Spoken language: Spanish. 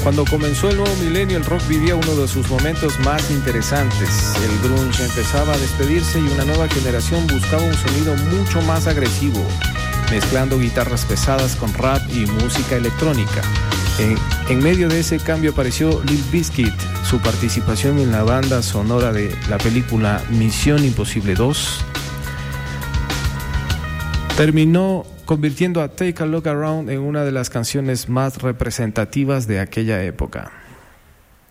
Cuando comenzó el nuevo milenio, el rock vivía uno de sus momentos más interesantes. El grunge empezaba a despedirse y una nueva generación buscaba un sonido mucho más agresivo, mezclando guitarras pesadas con rap y música electrónica. En medio de ese cambio apareció Limp Bizkit. Su participación en la banda sonora de la película Misión Imposible 2 terminó convirtiendo a Take a Look Around en una de las canciones más representativas de aquella época.